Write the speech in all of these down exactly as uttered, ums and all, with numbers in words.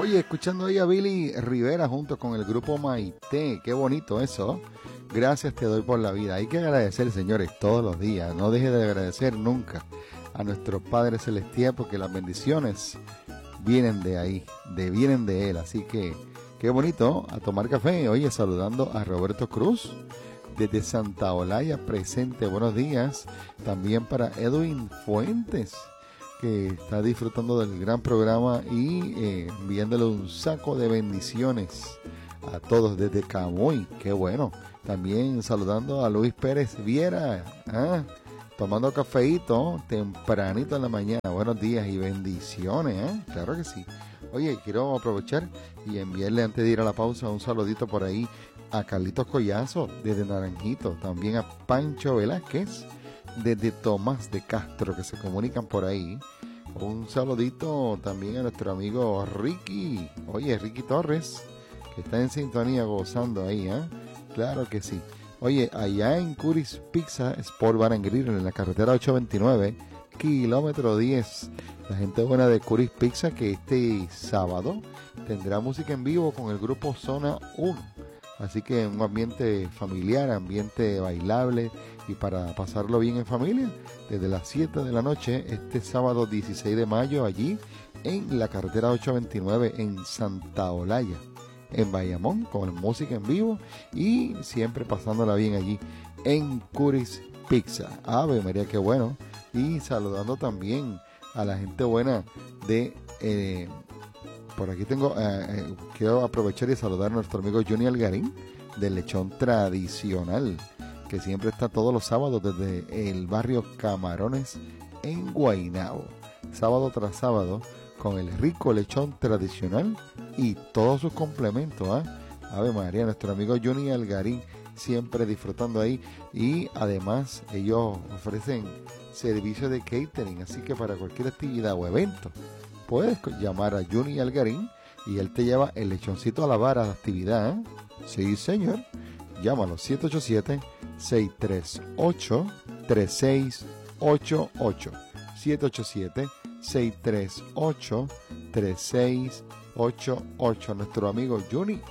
Oye, escuchando ahí a Billy Rivera junto con el grupo Maite, qué bonito eso. Gracias te doy por la vida. Hay que agradecer, señores, todos los días. No deje de agradecer nunca a nuestro Padre Celestial, porque las bendiciones vienen de ahí, de vienen de Él. Así que qué bonito, a tomar café. Oye, saludando a Roberto Cruz desde Santa Olaya, presente. Buenos días. También para Edwin Fuentes, que está disfrutando del gran programa y eh, enviándole un saco de bendiciones a todos desde Camuy. Qué bueno. También saludando a Luis Pérez Viera, ¿eh? Tomando cafeíto tempranito en la mañana. Buenos días y bendiciones, ¿eh? Claro que sí. Oye, quiero aprovechar y enviarle antes de ir a la pausa un saludito por ahí a Carlitos Collazo desde Naranjito. También a Pancho Velázquez desde Tomás de Castro, que se comunican por ahí. Un saludito también a nuestro amigo Ricky. Oye, Ricky Torres, que está en sintonía gozando ahí, ¿eh? Claro que sí. Oye, allá en Curis Pizza Sport Bar and Grill, en la carretera ocho veintinueve, kilómetro diez. La gente buena de Curis Pizza, que este sábado tendrá música en vivo con el grupo Zona uno. Así que un ambiente familiar, ambiente bailable y para pasarlo bien en familia, desde las siete de la noche, este sábado dieciséis de mayo, allí en la carretera ocho veintinueve en Santa Olaya, en Bayamón, con música en vivo y siempre pasándola bien allí en Curis Pizza. Ave María, qué bueno. Y saludando también a la gente buena de... Eh, por aquí tengo, eh, eh, quiero aprovechar y saludar a nuestro amigo Johnny Algarín del Lechón Tradicional, que siempre está todos los sábados desde el barrio Camarones en Guaynabo, sábado tras sábado, con el rico lechón tradicional y todos sus complementos. ¿eh? Ave María, nuestro amigo Johnny Algarín siempre disfrutando ahí, y además ellos ofrecen servicio de catering, así que para cualquier actividad o evento puedes llamar a Johnny Algarín y él te lleva el lechoncito a la vara de actividad. ¿eh? Sí, señor. Llámalo siete ocho siete, seis tres ocho, tres seis ocho ocho. siete ocho siete, seis tres ocho, tres seis ocho ocho. Nuestro amigo Johnny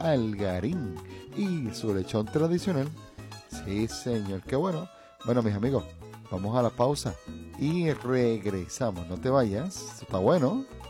Algarín y su lechón tradicional. Sí, señor. Qué bueno. Bueno, mis amigos, vamos a la pausa y regresamos. No te vayas. Esto está bueno.